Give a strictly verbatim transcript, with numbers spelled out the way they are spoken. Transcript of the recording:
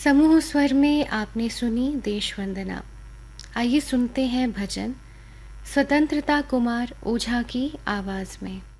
समूह स्वर में आपने सुनी देश वंदना। आइए सुनते हैं भजन स्वतंत्रता कुमार ओझा की आवाज में।